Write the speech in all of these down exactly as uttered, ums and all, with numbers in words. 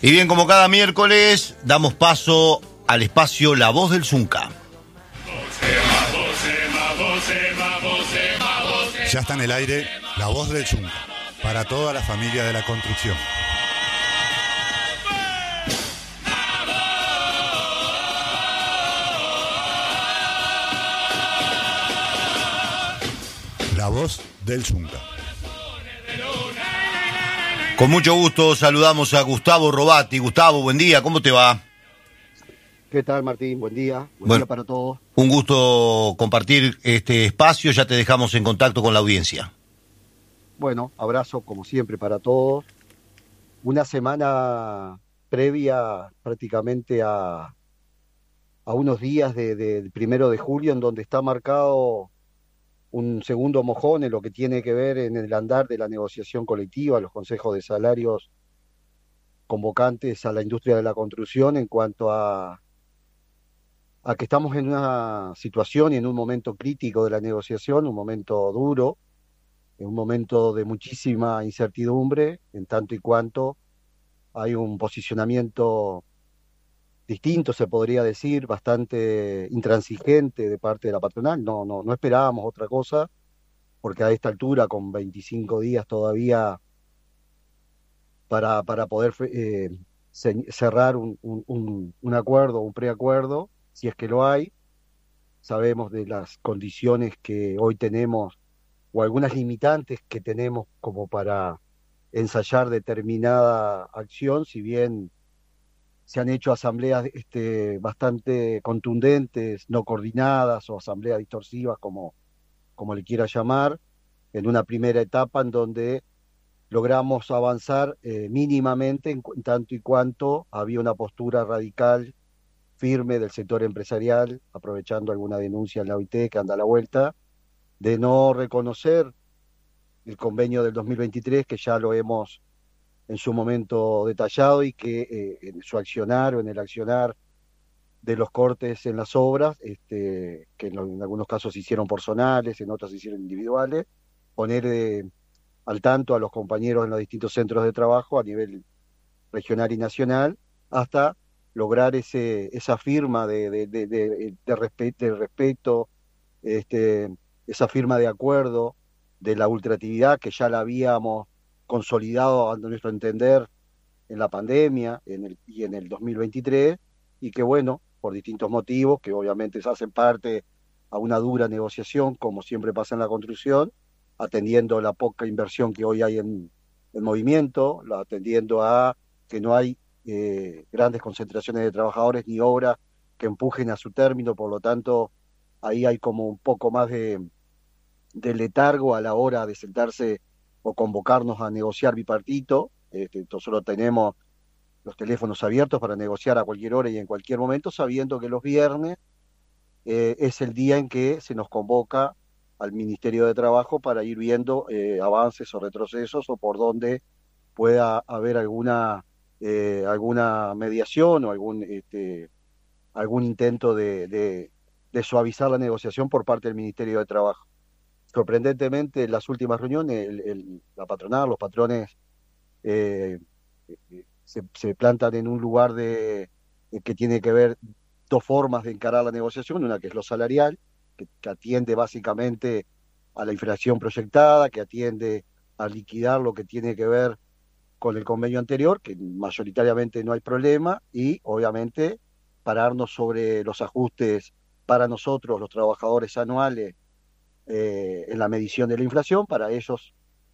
Y bien, como cada miércoles, damos paso al espacio La Voz del Zunca. Ya está en el aire La Voz del Zunca, para toda la familia de la construcción. La Voz del Zunca. Con mucho gusto saludamos a Gustavo Robati. Gustavo, buen día, ¿cómo te va? ¿Qué tal, Martín? Buen día. Buen bueno, día para todos. Un gusto compartir este espacio, ya te dejamos en contacto con la audiencia. Bueno, abrazo como siempre para todos. Una semana previa prácticamente a, a unos días de, de, del primero de julio, en donde está marcado un segundo mojón en lo que tiene que ver en el andar de la negociación colectiva, los consejos de salarios convocantes a la industria de la construcción en cuanto a, a que estamos en una situación y en un momento crítico de la negociación, un momento duro, en un momento de muchísima incertidumbre, en tanto y cuanto hay un posicionamiento distinto, se podría decir, bastante intransigente de parte de la patronal. No, no, no esperábamos otra cosa, porque a esta altura, con veinticinco días todavía para, para poder eh, cerrar un, un, un acuerdo, un preacuerdo, si es que lo hay, sabemos de las condiciones que hoy tenemos o algunas limitantes que tenemos como para ensayar determinada acción, si bien se han hecho asambleas este, bastante contundentes, no coordinadas o asambleas distorsivas, como, como le quiera llamar, en una primera etapa en donde logramos avanzar eh, mínimamente en, en tanto y cuanto había una postura radical, firme del sector empresarial, aprovechando alguna denuncia en la O I T que anda a la vuelta, de no reconocer el convenio del dos mil veintitrés, que ya lo hemos en su momento detallado, y que eh, en su accionar o en el accionar de los cortes en las obras, este, que en, lo, en algunos casos se hicieron personales, en otros se hicieron individuales, poner eh, al tanto a los compañeros en los distintos centros de trabajo a nivel regional y nacional, hasta lograr ese, esa firma de, de, de, de, de, respeto, de respeto, este, esa firma de acuerdo de la ultractividad que ya la habíamos consolidado a nuestro entender en la pandemia en el, y en el dos mil veintitrés, y que bueno, por distintos motivos, que obviamente hacen parte a una dura negociación, como siempre pasa en la construcción, atendiendo la poca inversión que hoy hay en el movimiento, atendiendo a que no hay eh, grandes concentraciones de trabajadores ni obras que empujen a su término, por lo tanto ahí hay como un poco más de, de letargo a la hora de sentarse o convocarnos a negociar bipartito. Este, nosotros tenemos los teléfonos abiertos para negociar a cualquier hora y en cualquier momento, sabiendo que los viernes eh, es el día en que se nos convoca al Ministerio de Trabajo para ir viendo eh, avances o retrocesos, o por donde pueda haber alguna eh, alguna mediación o algún este, algún intento de, de, de suavizar la negociación por parte del Ministerio de Trabajo. Sorprendentemente, en las últimas reuniones, el, el, la patronal, los patrones eh, se, se plantan en un lugar de, de que tiene que ver dos formas de encarar la negociación, una que es lo salarial, que, que atiende básicamente a la inflación proyectada, que atiende a liquidar lo que tiene que ver con el convenio anterior, que mayoritariamente no hay problema, y obviamente pararnos sobre los ajustes para nosotros, los trabajadores anuales, eh, en la medición de la inflación. Para ellos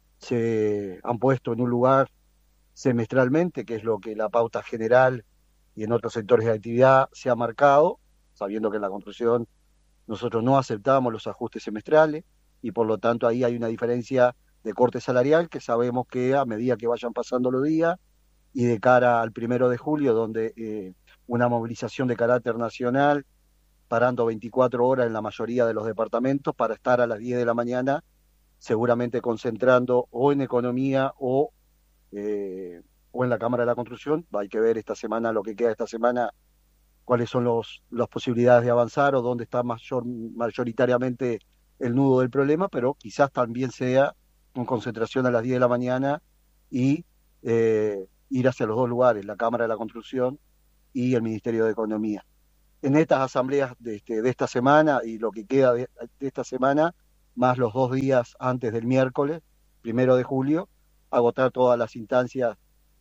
se han puesto en un lugar semestralmente, que es lo que la pauta general y en otros sectores de actividad se ha marcado, sabiendo que en la construcción nosotros no aceptamos los ajustes semestrales, y por lo tanto ahí hay una diferencia de corte salarial que sabemos que a medida que vayan pasando los días y de cara al primero de julio, donde eh, una movilización de carácter nacional, parando veinticuatro horas en la mayoría de los departamentos para estar a las diez de la mañana, seguramente concentrando o en economía o, eh, o en la Cámara de la Construcción. Hay que ver esta semana, lo que queda esta semana, cuáles son los, las posibilidades de avanzar o dónde está mayor, mayoritariamente el nudo del problema, pero quizás también sea con concentración a las diez de la mañana y eh, ir hacia los dos lugares, la Cámara de la Construcción y el Ministerio de Economía. En estas asambleas de, este, de esta semana y lo que queda de, de esta semana, más los dos días antes del miércoles, primero de julio, agotar todas las instancias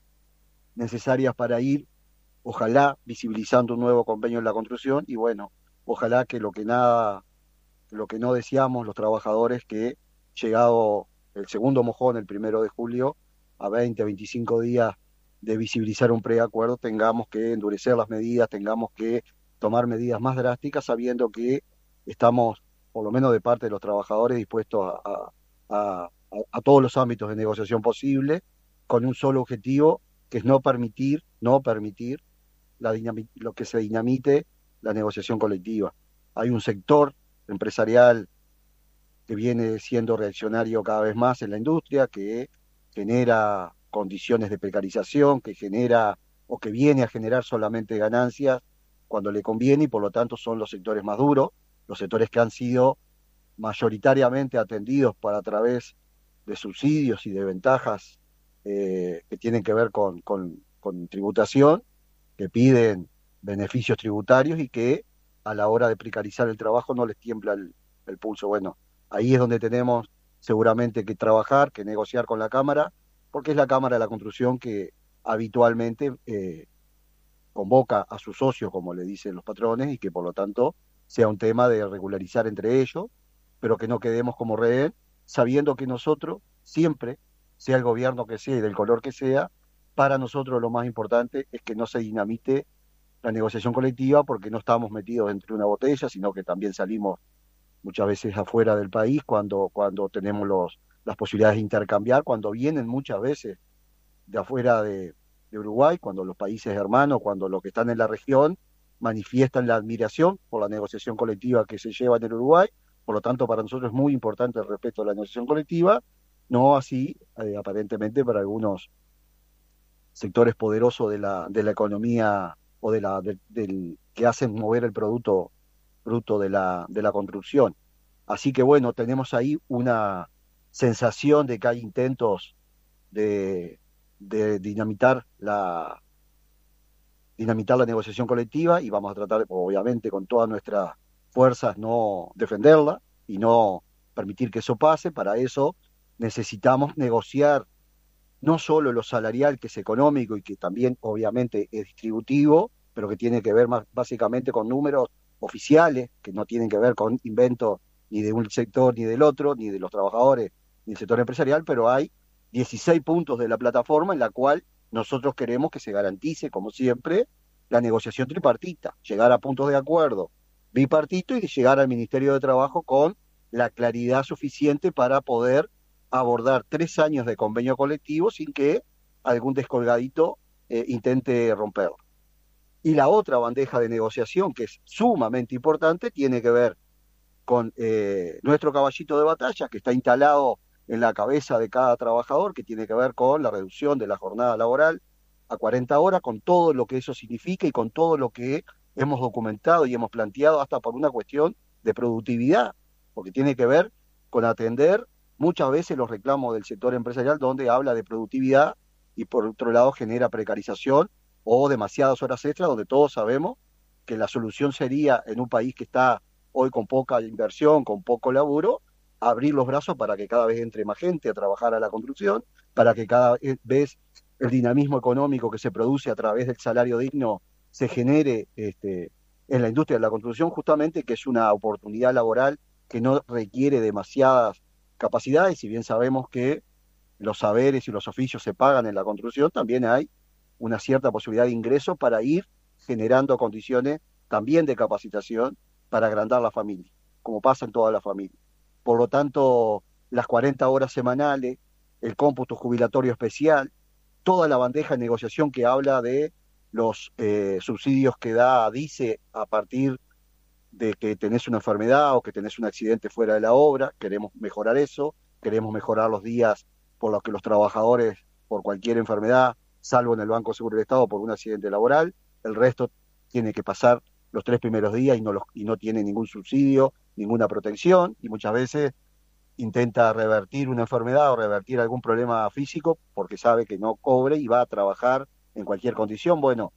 necesarias para ir, ojalá visibilizando un nuevo convenio en la construcción y bueno, ojalá que lo que nada, lo que no deseamos los trabajadores, que llegado el segundo mojón el primero de julio, a veinte, veinticinco días de visibilizar un preacuerdo, tengamos que endurecer las medidas, tengamos que tomar medidas más drásticas, sabiendo que estamos, por lo menos de parte de los trabajadores, dispuestos a, a, a, a todos los ámbitos de negociación posible, con un solo objetivo, que es no permitir, no permitir la dinami- lo que se dinamite la negociación colectiva. Hay un sector empresarial que viene siendo reaccionario cada vez más en la industria, que genera condiciones de precarización, que genera o que viene a generar solamente ganancias cuando le conviene y por lo tanto son los sectores más duros, los sectores que han sido mayoritariamente atendidos para a través de subsidios y de ventajas eh, que tienen que ver con, con, con tributación, que piden beneficios tributarios y que a la hora de precarizar el trabajo no les tiembla el, el pulso. Bueno, ahí es donde tenemos seguramente que trabajar, que negociar con la Cámara, porque es la Cámara de la Construcción que habitualmente eh, convoca a sus socios, como le dicen los patrones, y que por lo tanto sea un tema de regularizar entre ellos, pero que no quedemos como rehén, sabiendo que nosotros siempre, sea el gobierno que sea y del color que sea, para nosotros lo más importante es que no se dinamite la negociación colectiva, porque no estamos metidos dentro de una botella, sino que también salimos muchas veces afuera del país cuando, cuando tenemos los, las posibilidades de intercambiar, cuando vienen muchas veces de afuera de, de Uruguay, cuando los países hermanos, cuando los que están en la región manifiestan la admiración por la negociación colectiva que se lleva en el Uruguay. Por lo tanto, para nosotros es muy importante el respeto a la negociación colectiva, no así eh, aparentemente para algunos sectores poderosos de la, de la economía o de la, de, del, que hacen mover el producto fruto de la, de la construcción. Así que bueno, tenemos ahí una sensación de que hay intentos de, de dinamitar la, dinamitar la negociación colectiva y vamos a tratar, obviamente, con todas nuestras fuerzas, no defenderla y no permitir que eso pase. Para eso necesitamos negociar no solo lo salarial, que es económico y que también obviamente es distributivo, pero que tiene que ver más básicamente con números oficiales, que no tienen que ver con inventos ni de un sector ni del otro, ni de los trabajadores, ni del sector empresarial, pero hay dieciséis puntos de la plataforma en la cual nosotros queremos que se garantice, como siempre, la negociación tripartita, llegar a puntos de acuerdo bipartito y llegar al Ministerio de Trabajo con la claridad suficiente para poder abordar tres años de convenio colectivo sin que algún descolgadito eh, intente romperlo. Y la otra bandeja de negociación, que es sumamente importante, tiene que ver con eh, nuestro caballito de batalla, que está instalado en la cabeza de cada trabajador, que tiene que ver con la reducción de la jornada laboral a cuarenta horas, con todo lo que eso significa y con todo lo que hemos documentado y hemos planteado hasta por una cuestión de productividad, porque tiene que ver con atender muchas veces los reclamos del sector empresarial, donde habla de productividad y por otro lado genera precarización o demasiadas horas extras, donde todos sabemos que la solución sería, en un país que está hoy con poca inversión, con poco laburo, abrir los brazos para que cada vez entre más gente a trabajar a la construcción, para que cada vez el dinamismo económico que se produce a través del salario digno se genere este, en la industria de la construcción, justamente, que es una oportunidad laboral que no requiere demasiadas capacidades. Si bien sabemos que los saberes y los oficios se pagan en la construcción, también hay una cierta posibilidad de ingreso para ir generando condiciones también de capacitación para agrandar la familia, como pasa en toda la familia. Por lo tanto, las cuarenta horas semanales, el cómputo jubilatorio especial, toda la bandeja de negociación que habla de los eh, subsidios que da DICE a partir de que tenés una enfermedad o que tenés un accidente fuera de la obra, queremos mejorar eso, queremos mejorar los días por los que los trabajadores, por cualquier enfermedad, salvo en el Banco Seguro del Estado por un accidente laboral, el resto tiene que pasar los tres primeros días y no, los, y no tiene ningún subsidio, ninguna protección, y muchas veces intenta revertir una enfermedad o revertir algún problema físico porque sabe que no cobre y va a trabajar en cualquier condición. Bueno,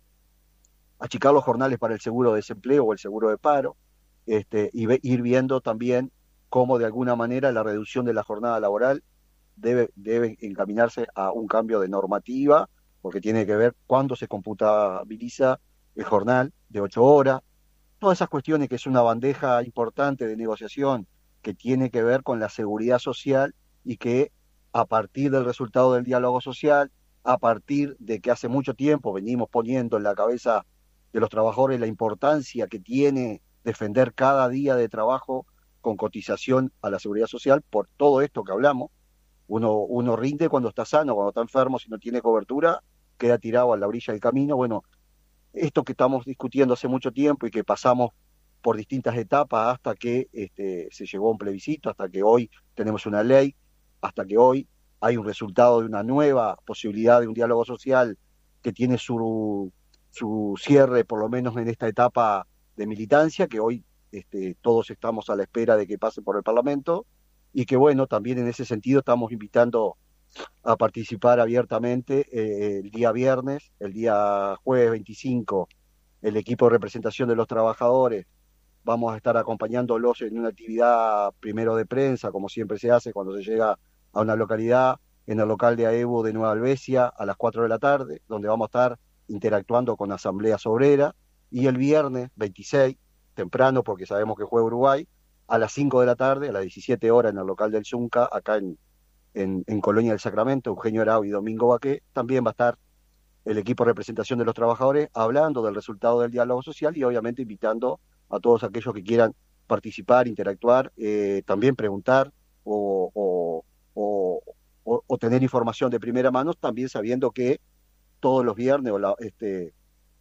achicar los jornales para el seguro de desempleo o el seguro de paro, este, y ve, ir viendo también cómo de alguna manera la reducción de la jornada laboral debe, debe encaminarse a un cambio de normativa, porque tiene que ver cuándo se computabiliza el jornal de ocho horas, todas esas cuestiones que es una bandeja importante de negociación que tiene que ver con la seguridad social y que a partir del resultado del diálogo social, a partir de que hace mucho tiempo venimos poniendo en la cabeza de los trabajadores la importancia que tiene defender cada día de trabajo con cotización a la seguridad social, por todo esto que hablamos, uno, uno rinde cuando está sano, cuando está enfermo, si no tiene cobertura, queda tirado a la orilla del camino. Bueno, esto que estamos discutiendo hace mucho tiempo y que pasamos por distintas etapas hasta que este, se llegó a un plebiscito, hasta que hoy tenemos una ley, hasta que hoy hay un resultado de una nueva posibilidad de un diálogo social que tiene su, su cierre, por lo menos en esta etapa de militancia, que hoy este, todos estamos a la espera de que pase por el Parlamento, y que bueno, también en ese sentido estamos invitando a participar abiertamente eh, el día viernes, el día jueves veinticinco, el equipo de representación de los trabajadores. Vamos a estar acompañándolos en una actividad primero de prensa, como siempre se hace cuando se llega a una localidad, en el local de AEBU de Nueva Albesia a las cuatro de la tarde, donde vamos a estar interactuando con asambleas obreras, y el viernes veintiséis, temprano porque sabemos que juega Uruguay, a las cinco de la tarde, a las diecisiete horas en el local del Zunca, acá en, en, en Colonia del Sacramento, Eugenio Arau y Domingo Baqué, también va a estar el equipo de representación de los trabajadores hablando del resultado del diálogo social y obviamente invitando a todos aquellos que quieran participar, interactuar, eh, también preguntar o, o, o, o, o tener información de primera mano, también sabiendo que todos los viernes o la, este,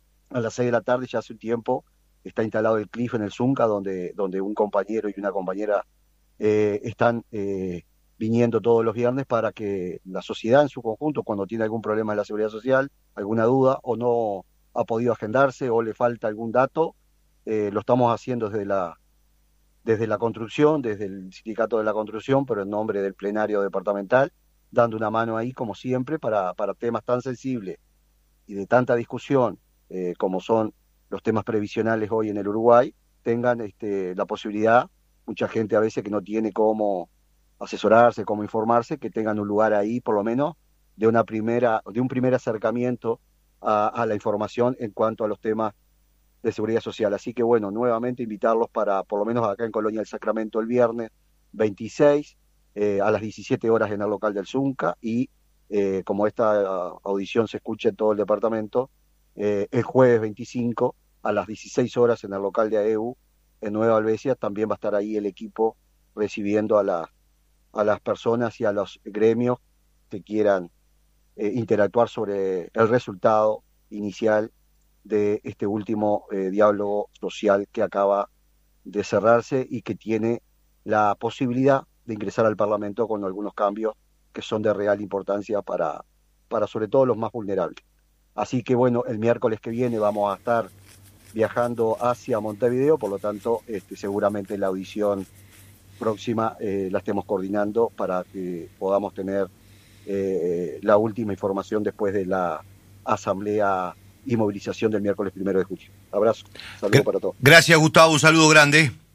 a las seis de la tarde, ya hace un tiempo, está instalado el Cliff en el Zunca, donde, donde un compañero y una compañera eh, están eh, viniendo todos los viernes para que la sociedad en su conjunto, cuando tiene algún problema en la seguridad social, alguna duda o no ha podido agendarse o le falta algún dato, eh, lo estamos haciendo desde la, desde la construcción, desde el sindicato de la construcción, pero en nombre del plenario departamental, dando una mano ahí, como siempre, para, para temas tan sensibles y de tanta discusión eh, como son los temas previsionales hoy en el Uruguay, tengan este, la posibilidad, mucha gente a veces que no tiene cómo asesorarse, cómo informarse, que tengan un lugar ahí, por lo menos, de una primera, de un primer acercamiento a, a la información en cuanto a los temas de seguridad social. Así que bueno, nuevamente invitarlos para, por lo menos acá en Colonia del Sacramento, el viernes veintiséis, eh, a las diecisiete horas en el local del Zunca, y eh, como esta audición se escucha en todo el departamento, eh, el jueves veinticinco, a las dieciséis horas en el local de AEBU, en Nueva Albesia, también va a estar ahí el equipo recibiendo a, la, a las personas y a los gremios que quieran eh, interactuar sobre el resultado inicial de este último eh, diálogo social que acaba de cerrarse y que tiene la posibilidad de ingresar al Parlamento con algunos cambios que son de real importancia para, para sobre todo los más vulnerables. Así que bueno, el miércoles que viene vamos a estar viajando hacia Montevideo, por lo tanto este, seguramente la audición próxima eh, la estemos coordinando para que podamos tener eh, la última información después de la asamblea y movilización del miércoles primero de julio. Abrazo, saludo para todos. Gracias, Gustavo, un saludo grande.